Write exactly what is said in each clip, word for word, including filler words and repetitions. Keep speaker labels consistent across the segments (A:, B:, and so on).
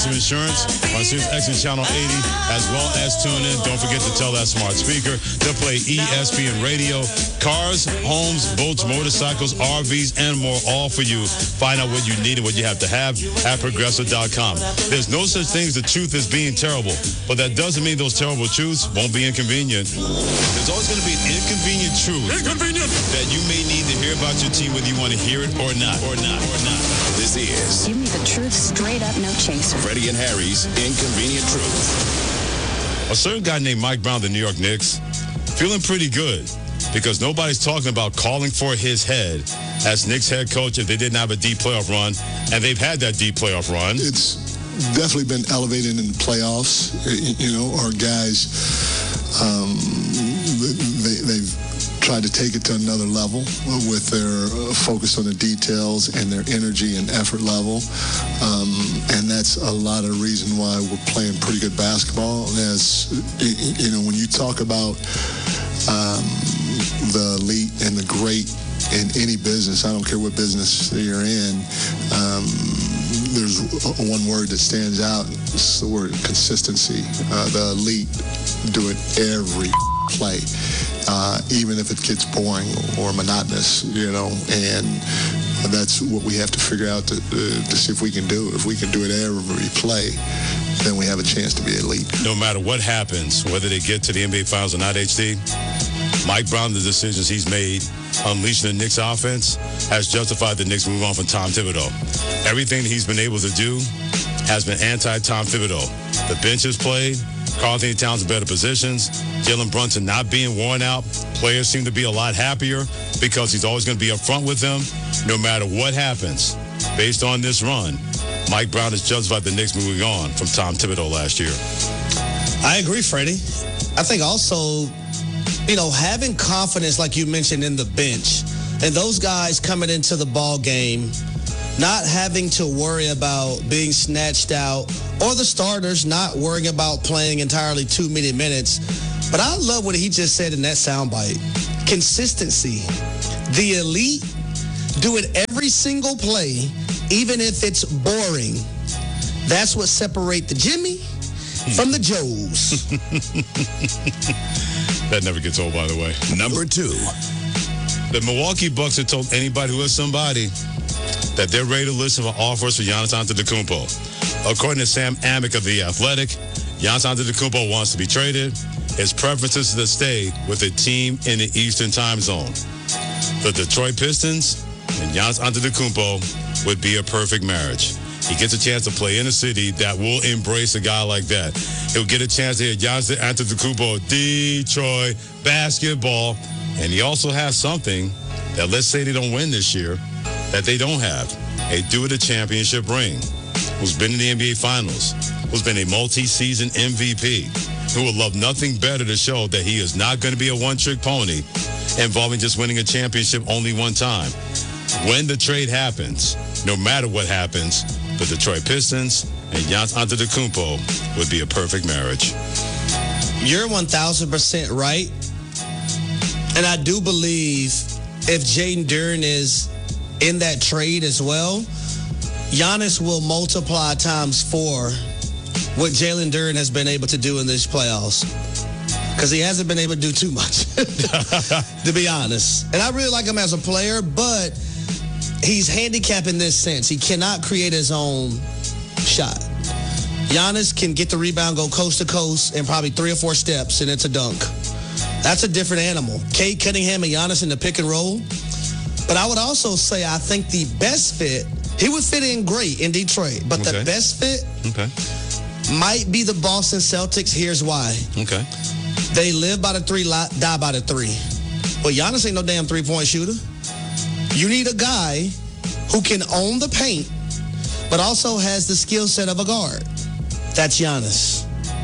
A: Progressive Insurance on Sirius X M Channel eighty, as well as tune in. Don't forget to tell that smart speaker to play E S P N Radio. Cars, homes, boats, motorcycles, R Vs, and more, all for you. Find out what you need and what you have to have at Progressive dot com. There's no such thing as the truth as being terrible, but that doesn't mean those terrible truths won't be inconvenient. There's always going to be an inconvenient truth inconvenient. that you may need to hear about your team, whether you want to hear it or not, or not, or not.
B: This is
C: Give me the truth straight up, no chaser.
B: Freddie and Harry's Inconvenient Truth.
A: A certain guy named Mike Brown, the New York Knicks, feeling pretty good because nobody's talking about calling for his head as Knicks head coach if they didn't have a deep playoff run, and they've had that deep playoff run.
D: It's definitely been elevated in the playoffs. You know, our guys, um, they, they've tried to take it to another level with their focus on the details and their energy and effort level. Um, and that's a lot of the reason why we're playing pretty good basketball. As, you know, when you talk about um, the elite and the great in any business, I don't care what business you're in, um, there's one word that stands out. It's the word consistency. Uh, the elite do it every play, uh, even if it gets boring or monotonous, you know, and that's what we have to figure out to, uh, to see if we can do. If we can do it every play, then we have a chance to be elite.
A: No matter what happens, whether they get to the N B A Finals or not, H D, Mike Brown, the decisions he's made unleashing the Knicks offense has justified the Knicks move on from Tom Thibodeau. Everything he's been able to do has been anti-Tom Thibodeau. The bench has played. Karl-Anthony Towns in better positions. Jalen Brunson not being worn out. Players seem to be a lot happier because he's always going to be up front with them no matter what happens. Based on this run, Mike Brown has justified the Knicks moving on from Tom Thibodeau last year.
E: I agree, Freddie. I think also, you know, having confidence, like you mentioned, in the bench, and those guys coming into the ball game, not having to worry about being snatched out, or the starters not worrying about playing entirely too many minutes. But I love what he just said in that soundbite. Consistency. The elite do it every single play, even if it's boring. That's what separates the Jimmy from the Joes.
A: That never gets old, by the way.
B: Number two.
A: The Milwaukee Bucks have told anybody who is somebody that they're ready to listen for offers for Giannis Antetokounmpo. According to Sam Amick of The Athletic, Giannis Antetokounmpo wants to be traded. His preference is to stay with a team in the Eastern time zone. The Detroit Pistons and Giannis Antetokounmpo would be a perfect marriage. He gets a chance to play in a city that will embrace a guy like that. He'll get a chance to hear Giannis Antetokounmpo, Detroit basketball. And he also has something that, let's say they don't win this year, that they don't have. A do-it-a-championship ring, who's been in the N B A Finals, who's been a multi-season M V P, who would love nothing better to show that he is not going to be a one-trick pony involving just winning a championship only one time. When the trade happens, no matter what happens, the Detroit Pistons and Giannis Antetokounmpo would be a perfect marriage.
E: You're one thousand percent right. And I do believe if Jaden Duren is in that trade as well, Giannis will multiply times four what Jalen Duren has been able to do in these playoffs. Because he hasn't been able to do too much, to be honest. And I really like him as a player, but he's handicapped in this sense. He cannot create his own shot. Giannis can get the rebound, go coast to coast, and probably three or four steps, and it's a dunk. That's a different animal. Cade Cunningham and Giannis in the pick and roll. But I would also say I think the best fit, he would fit in great in Detroit, but okay. the best fit
A: okay.
E: might be the Boston Celtics. Here's why.
A: Okay.
E: They live by the three, die by the three. But Giannis ain't no damn three-point shooter. You need a guy who can own the paint, but also has the skill set of a guard. That's Giannis.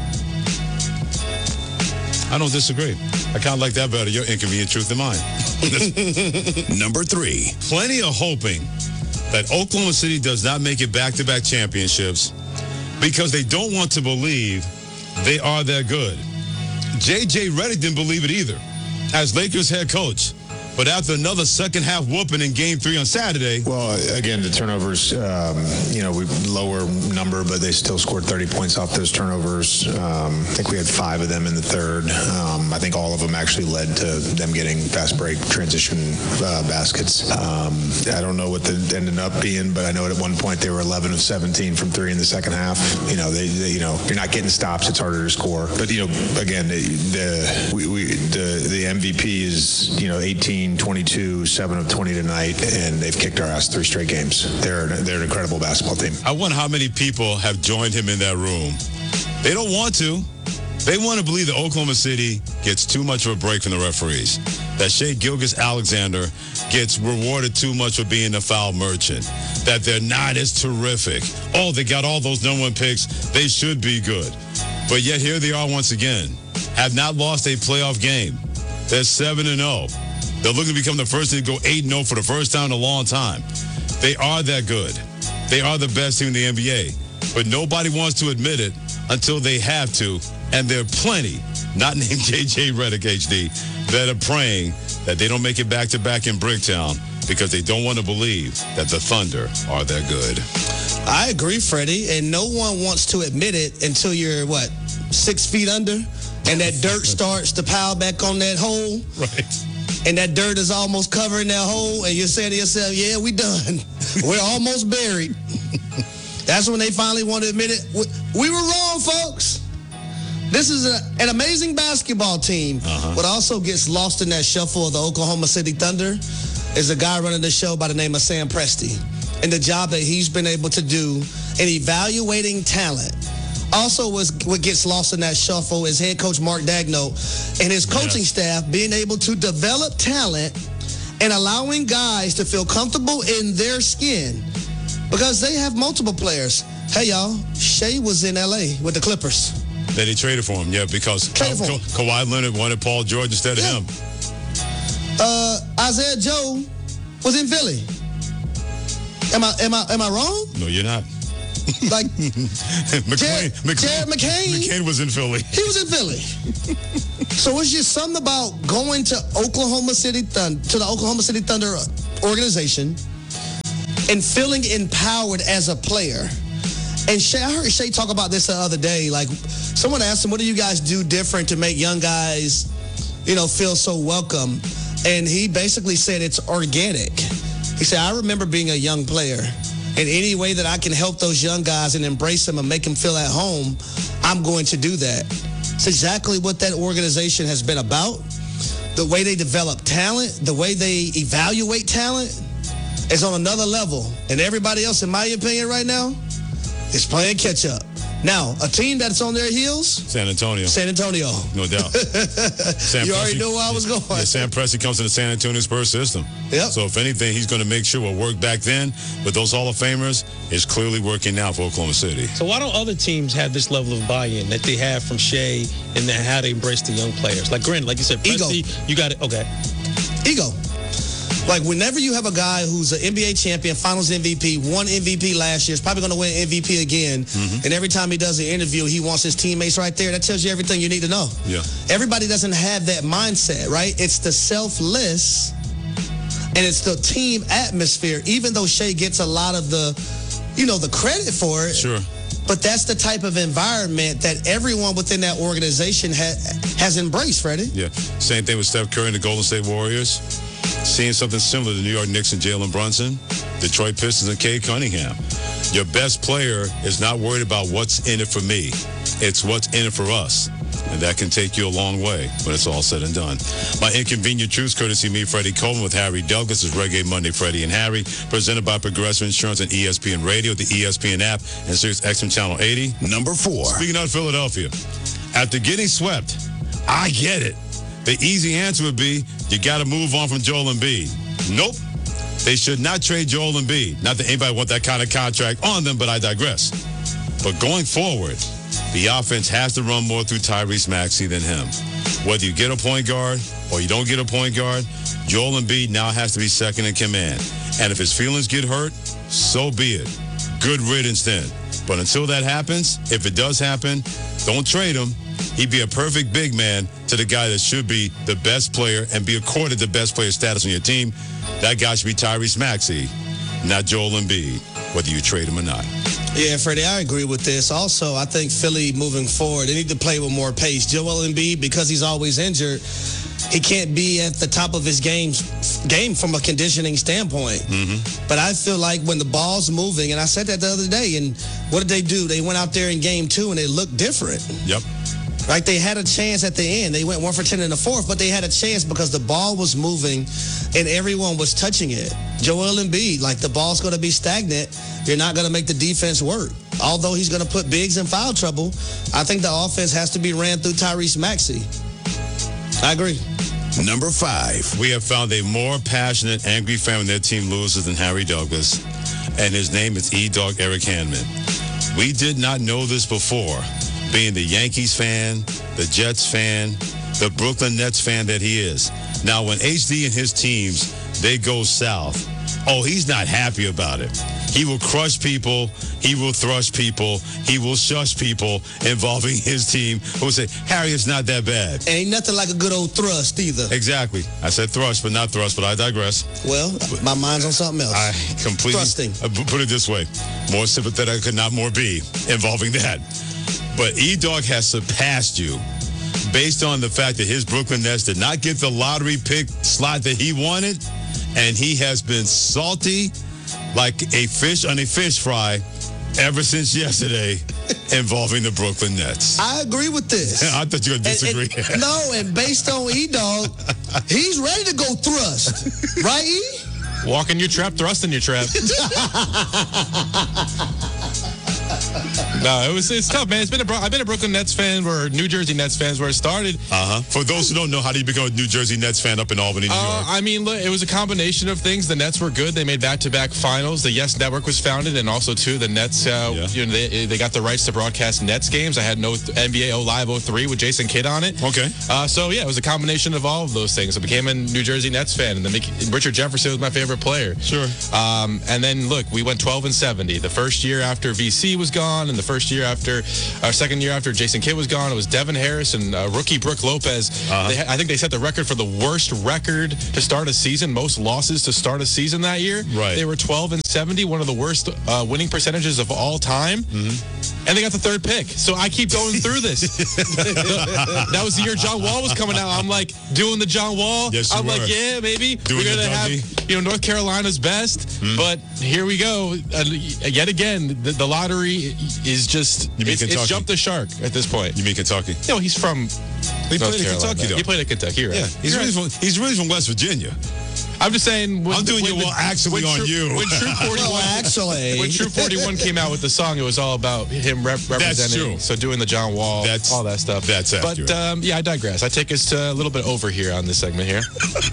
A: I don't disagree. I kind of like that better, your inconvenient truth than mine.
B: Number three.
A: Plenty of hoping that Oklahoma City does not make it back-to-back championships because they don't want to believe they are that good. J J Redick didn't believe it either. As Lakers head coach, But after another second half whooping in game three on Saturday.
F: Well, again, the turnovers, um, you know, we lower number, but they still scored thirty points off those turnovers. Um, I think we had five of them in the third. Um, I think all of them actually led to them getting fast break transition uh, baskets. Um, I don't know what they ended up being, but I know at one point they were eleven of seventeen from three in the second half. You know, they, they you know, you're not getting stops. It's harder to score. But, you know, again, the, the, we, we, the, the M V P is, you know, eighteen, twenty-two, seven of twenty tonight, and they've kicked our ass three straight games. They're, they're an incredible basketball team.
A: I wonder how many people have joined him in that room. They don't want to. They want to believe that Oklahoma City gets too much of a break from the referees, that Shai Gilgeous-Alexander gets rewarded too much for being a foul merchant, that they're not as terrific. Oh, they got all those number one picks. They should be good. But yet here they are once again, have not lost a playoff game. They're seven and oh. They're looking to become the first team to go eight and oh for the first time in a long time. They are that good. They are the best team in the N B A. But nobody wants to admit it until they have to. And there are plenty, not named J J Redick, H D, that are praying that they don't make it back-to-back in Bricktown because they don't want to believe that the Thunder are that good.
E: I agree, Freddie, and no one wants to admit it until you're, what, six feet under, and that dirt starts to pile back on that hole.
A: Right.
E: And that dirt is almost covering that hole, and you're saying to yourself, yeah, we done. We're almost buried. That's when they finally want to admit it. We, we were wrong, folks. This is a, an amazing basketball team. Uh-huh. What also gets lost in that shuffle of the Oklahoma City Thunder is a guy running the show by the name of Sam Presti, and the job that he's been able to do in evaluating talent. Also, was what gets lost in that shuffle is head coach Mark Daigneault and his coaching yes. staff being able to develop talent and allowing guys to feel comfortable in their skin because they have multiple players. Hey, y'all, Shai was in L A with the Clippers.
A: That he traded for him, yeah, because Ka- Ka- Kawhi Leonard wanted Paul George instead
E: yeah.
A: of him.
E: Uh, Isaiah Joe was in Philly. Am I am I am I wrong?
A: No, you're not.
E: Like
A: McClain,
E: Jared,
A: McClain,
E: Jared McCain.
A: McCain was in Philly.
E: He was in Philly. So it's just something about going to Oklahoma City Thunder, to the Oklahoma City Thunder organization and feeling empowered as a player. And Shai, I heard Shai talk about this the other day. Like, someone asked him, what do you guys do different to make young guys, you know, feel so welcome? And he basically said it's organic. He said, I remember being a young player. And any way that I can help those young guys and embrace them and make them feel at home, I'm going to do that. It's exactly what that organization has been about. The way they develop talent, the way they evaluate talent is on another level. And everybody else, in my opinion right now, is playing catch up. Now, a team that's on their heels,
A: San Antonio.
E: San Antonio.
A: No doubt. Sam
E: you already
A: Presti,
E: know where I was going.
A: Yeah, Sam Presti comes to the San Antonio Spurs system.
E: Yep.
A: So if anything, he's going to make sure what worked back then with those Hall of Famers is clearly working now for Oklahoma City.
G: So why don't other teams have this level of buy-in that they have from Shai and then how they embrace the young players? Like, granted, like you said, Presti,
E: Ego.
G: you got it. Okay.
E: Ego. Like, whenever you have a guy who's an N B A champion, finals M V P, won M V P last year, is probably going to win M V P again, mm-hmm. and every time he does an interview, he wants his teammates right there, that tells you everything you need to know.
A: Yeah.
E: Everybody doesn't have that mindset, right? It's the selfless, and it's the team atmosphere, even though Shai gets a lot of the, you know, the credit for it.
A: Sure.
E: But that's the type of environment that everyone within that organization ha- has embraced, Freddie.
A: Yeah. Same thing with Steph Curry and the Golden State Warriors. Seeing something similar to New York Knicks and Jalen Brunson, Detroit Pistons and Cade Cunningham. Your best player is not worried about what's in it for me. It's what's in it for us. And that can take you a long way when it's all said and done. My Inconvenient Truths, courtesy me, Freddie Coleman, with Harry Douglas. Is Reggae Monday, Freddie and Harry, presented by Progressive Insurance and E S P N Radio, the E S P N app, and Sirius X M Channel eighty.
B: Number four.
A: Speaking of Philadelphia, after getting swept, I get it. The easy answer would be, you got to move on from Joel Embiid. Nope. They should not trade Joel Embiid. Not that anybody want that kind of contract on them, but I digress. But going forward, the offense has to run more through Tyrese Maxey than him. Whether you get a point guard or you don't get a point guard, Joel Embiid now has to be second in command. And if his feelings get hurt, so be it. Good riddance then. But until that happens, if it does happen, don't trade him. He'd be a perfect big man to the guy that should be the best player and be accorded the best player status on your team. That guy should be Tyrese Maxey, not Joel Embiid, whether you trade him or not.
E: Yeah, Freddie, I agree with this. Also, I think Philly moving forward, they need to play with more pace. Joel Embiid, because he's always injured, he can't be at the top of his game, game from a conditioning standpoint.
A: Mm-hmm.
E: But I feel like when the ball's moving, and I said that the other day, and what did they do? They went out there in game two, and they looked different.
A: Yep.
E: Like they had a chance at the end. They went one for ten in the fourth, but they had a chance because the ball was moving and everyone was touching it. Joel Embiid, like the ball's going to be stagnant. You're not going to make the defense work. Although he's going to put bigs in foul trouble, I think the offense has to be ran through Tyrese Maxey. I agree.
B: Number five.
A: We have found a more passionate, angry fan when their team loses than Harry Douglas, and his name is E-Dog Eric Handman. We did not know this before. Being the Yankees fan, the Jets fan, the Brooklyn Nets fan that he is. Now, when H D and his teams, they go south, oh, he's not happy about it. He will crush people. He will thrush people. He will shush people involving his team who will say, Harry, it's not that bad.
E: Ain't nothing like a good old thrust either.
A: Exactly. I said thrush, but not thrust, but I digress.
E: Well, my mind's on something else.
A: I completely
E: Thrusting.
A: uh, put it this way. More sympathetic I could not more be involving that. But E-Dog has surpassed you based on the fact that his Brooklyn Nets did not get the lottery pick slot that he wanted, and he has been salty like a fish on a fish fry ever since yesterday involving the Brooklyn Nets.
E: I agree with this.
A: I thought you were going to disagree.
E: And, and, no, and based on E-Dog, he's ready to go thrust. Right, E?
H: Walk in your trap, thrust in your trap. No, it was it's tough, man. It's been a I've been a Brooklyn Nets fan or New Jersey Nets fans where it started.
A: Uh huh. For those who don't know, how do you become a New Jersey Nets fan up in Albany, New
H: Uh,
A: York?
H: I mean, look, it was a combination of things. The Nets were good. They made back-to-back finals. The Yes Network was founded, and also too, the Nets. Uh,
A: Yeah.
H: You know, they, they got the rights to broadcast Nets games. I had no N B A O Live oh three with Jason Kidd on it.
A: Okay.
H: Uh, so yeah, it was a combination of all of those things. I became a New Jersey Nets fan, and then Richard Jefferson was my favorite player.
A: Sure.
H: Um, and then look, we went twelve and seventy. The first year after V C was gone, and the first year after, our second year after Jason Kidd was gone, it was Devin Harris and uh, rookie Brooke Lopez.
A: Uh-huh.
H: They, I think they set the record for the worst record to start a season, most losses to start a season that year.
A: Right.
H: They were twelve and seventy, one of the worst uh, winning percentages of all time. Mm-hmm. And they got the third pick. So I keep going through this. That was the year John Wall was coming out. I'm like doing the John Wall.
A: Yes, you
H: I'm
A: were.
H: like, yeah, maybe
A: Doing
H: we're
A: the
H: gonna have
A: Dougie.
H: you know North Carolina's best.
A: Mm.
H: But here we go. Uh, yet again, the, the lottery is just
A: You mean
H: it's, it's
A: Kentucky?
H: jumped the shark at this point.
A: You mean Kentucky?
H: No, he's from
A: He
H: North
A: played in
H: Carolina.
A: Kentucky, though.
H: He played at Kentucky, right?
A: Yeah, he's
H: You're
A: really,
H: right.
A: from, he's really from West Virginia.
H: I'm just saying. When,
A: I'm doing
H: when
A: your
H: the-
A: well actually
H: when
A: on
H: Troop-
A: you.
H: When Troop forty-one,
E: Well, actually.
H: when Troop forty-one came out with the song, it was all about him rep- representing.
A: true.
H: So doing the John Wall,
A: That's-
H: all that stuff.
A: that's accurate.
H: But um, yeah, I digress. I take us to a little bit over here on this segment here.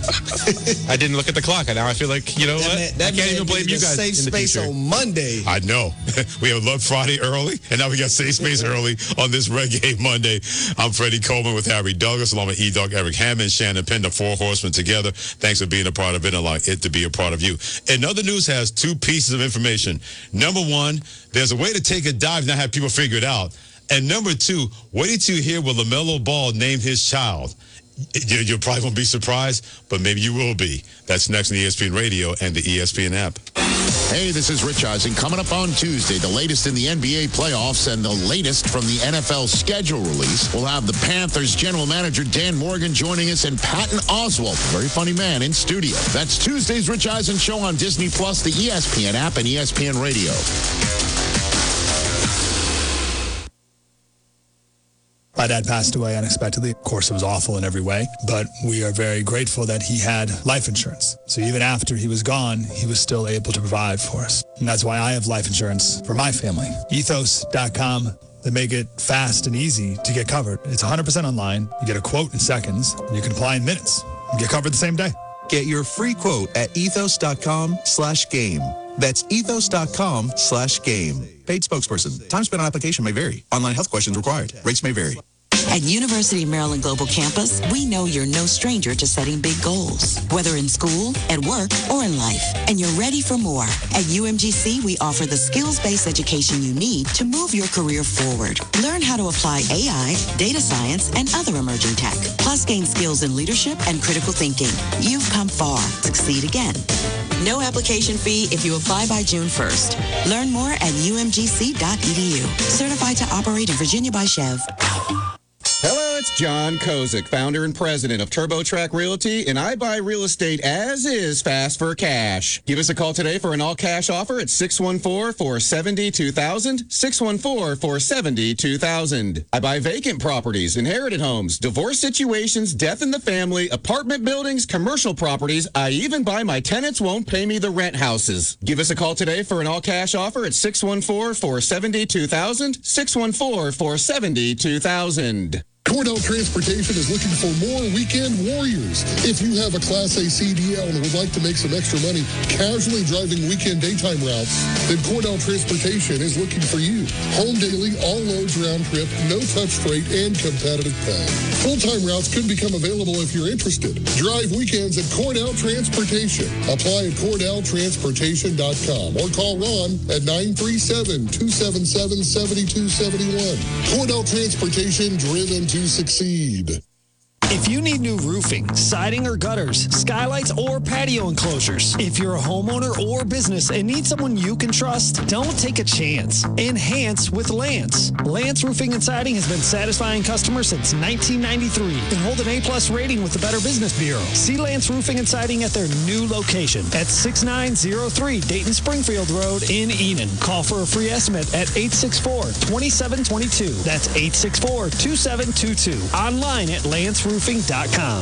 H: I didn't look at the clock, and now I feel like you know
E: That
H: what?
E: man, that
H: I can't
E: man
H: even blame
E: needed
H: you
E: a
H: guys
E: safe
H: in the
E: space
H: future.
E: on Monday.
A: I know. We have Love Friday early, and now we got Safe Space early on this Reggae Monday. I'm Freddie Coleman with Harry Douglas, along with E-Dog Eric Hammond, Shannon Penn, the Four Horsemen together. Thanks for being a part of it, and allowing it to be a part of you. And other news has two pieces of information. Number one, there's a way to take a dive, not have people figure it out. And number two, wait till you hear what LaMelo Ball named his child. You, you probably won't be surprised, but maybe you will be. That's next on E S P N Radio and the E S P N app.
B: Hey, this is Rich Eisen. Coming up on Tuesday, the latest in the N B A playoffs and the latest from the N F L schedule release. We'll have the Panthers general manager Dan Morgan joining us and Patton Oswalt, a very funny man, in studio. That's Tuesday's Rich Eisen show on Disney Plus, the E S P N app, and E S P N Radio.
I: My dad passed away unexpectedly. Of course, it was awful in every way, but we are very grateful that he had life insurance. So even after he was gone, he was still able to provide for us. And that's why I have life insurance for my family. ethos dot com. They make it fast and easy to get covered. It's one hundred percent online. You get a quote in seconds, and you can apply in minutes. You get covered the same day.
J: Get your free quote at ethos dot com slash game. That's ethos dot com slash game. Paid spokesperson. Time spent on application may vary. Online health questions required. Rates may vary.
K: At University of Maryland Global Campus, we know you're no stranger to setting big goals, whether in school, at work, or in life. And you're ready for more. At U M G C, we offer the skills-based education you need to move your career forward. Learn how to apply A I, data science, and other emerging tech. Plus, gain skills in leadership and critical thinking. You've come far. Succeed again. No application fee if you apply by June first. Learn more at U M G C dot E D U. Certified to operate in Virginia by Chev.
L: Hello, it's John Kozik, founder and president of TurboTrack Realty, and I buy real estate as is fast for cash. Give us a call today for an all-cash offer at six one four, four seven zero, two thousand, six one four, four seven zero, two thousand. I buy vacant properties, inherited homes, divorce situations, death in the family, apartment buildings, commercial properties. I even buy my tenants won't pay me the rent houses. Give us a call today for an all-cash offer at six one four, four seven zero, two thousand, six one four, four seven zero, two thousand.
M: Cordell Transportation is looking for more weekend warriors. If you have a Class A C D L and would like to make some extra money casually driving weekend daytime routes, then Cordell Transportation is looking for you. Home daily, all loads round trip, no touch freight, and competitive pay. Full-time routes could become available if you're interested. Drive weekends at Cordell Transportation. Apply at cordell transportation dot com or call Ron at nine three seven, two seven seven, seven two seven one. Cordell Transportation, driven to succeed.
N: If you need new roofing, siding or gutters, skylights or patio enclosures, if you're a homeowner or business and need someone you can trust, don't take a chance. Enhance with Lance. Lance Roofing and Siding has been satisfying customers since nineteen ninety-three and hold an A-plus rating with the Better Business Bureau. See Lance Roofing and Siding at their new location at six nine zero three Dayton Springfield Road in Enon. Call for a free estimate at eight six four, two seven two two. That's eight six four, two seven two two. Online at lance roofing dot com.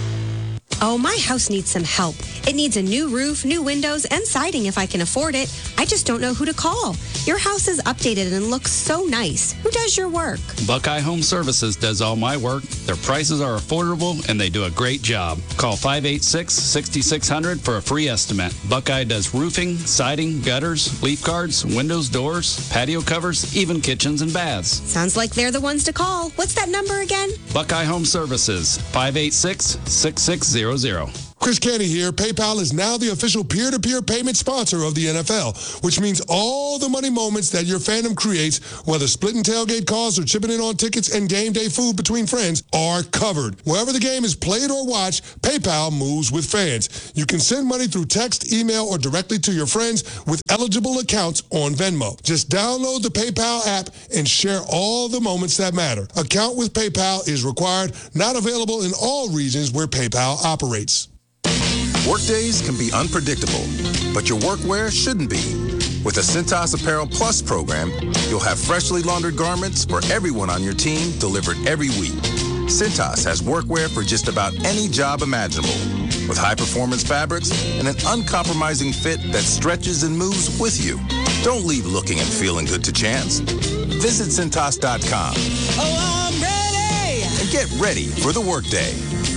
O: Oh, my house needs some help. It needs a new roof, new windows, and siding if I can afford it. I just don't know who to call. Your house is updated and looks so nice. Who does your work?
P: Buckeye Home Services does all my work. Their prices are affordable, and they do a great job. Call five eight six, six six zero zero for a free estimate. Buckeye does roofing, siding, gutters, leaf guards, windows, doors, patio covers, even kitchens and baths.
O: Sounds like they're the ones to call. What's that number again?
P: Buckeye Home Services, five eight six, six six zero zero.
Q: Chris Canty here. PayPal is now the official peer-to-peer payment sponsor of the N F L, which means all the money moments that your fandom creates, whether splitting tailgate costs or chipping in on tickets and game day food between friends, are covered. Wherever the game is played or watched, PayPal moves with fans. You can send money through text, email, or directly to your friends with eligible accounts on Venmo. Just download the PayPal app and share all the moments that matter. Account with PayPal is required, not available in all regions where PayPal operates.
R: Workdays can be unpredictable, but your workwear shouldn't be. With the Cintas Apparel Plus program, you'll have freshly laundered garments for everyone on your team delivered every week. Cintas has workwear for just about any job imaginable, with high-performance fabrics and an uncompromising fit that stretches and moves with you. Don't leave looking and feeling good to chance. Visit Cintas dot com.
K: Oh, I'm ready!
R: And get ready for the workday.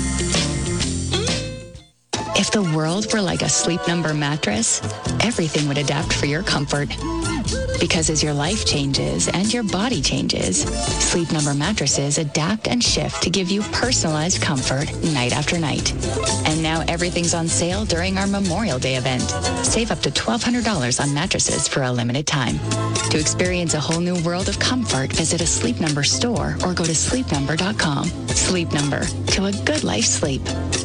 S: If the world were like a Sleep Number mattress, everything would adapt for your comfort. Because as your life changes and your body changes, Sleep Number mattresses adapt and shift to give you personalized comfort night after night. And now everything's on sale during our Memorial Day event. Save up to twelve hundred dollars on mattresses for a limited time. To experience a whole new world of comfort, visit a Sleep Number store or go to sleep number dot com. Sleep Number, to a good life sleep.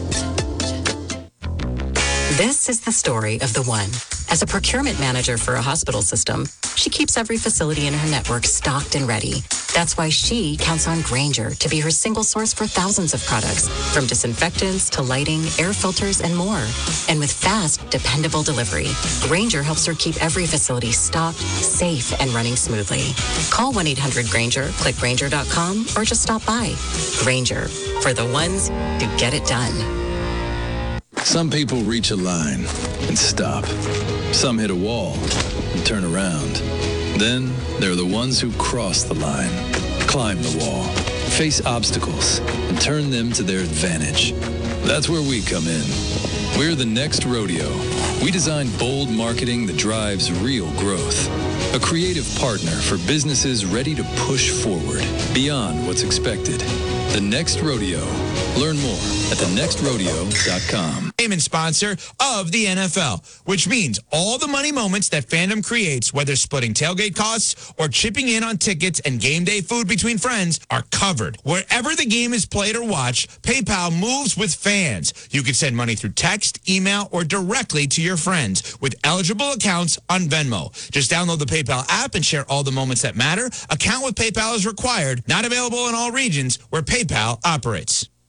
T: This is the story of the one. As a procurement manager for a hospital system, she keeps every facility in her network stocked and ready. That's why she counts on Grainger to be her single source for thousands of products, from disinfectants to lighting, air filters, and more. And with fast, dependable delivery, Grainger helps her keep every facility stocked, safe, and running smoothly. Call one eight hundred Grainger, click Grainger dot com, or just stop by. Grainger, for the ones who get it done.
U: Some people reach a line and stop. Some hit a wall and turn around. Then there are the ones who cross the line, climb the wall, face obstacles, and turn them to their advantage. That's where we come in. We're the next rodeo. We design bold marketing that drives real growth. a creative partner for businesses ready to push forward beyond what's expected. The Next Rodeo. Learn more at the next rodeo dot com.
C: Payment sponsor of the N F L, which means all the money moments that fandom creates, whether splitting tailgate costs or chipping in on tickets and game day food between friends, are covered. Wherever the game is played or watched, PayPal moves with fans. You can send money through text, email, or directly to your friends with eligible accounts on Venmo. Just download the PayPal app and share all the moments that matter. Account with PayPal is required. Not available in all regions where PayPal operates.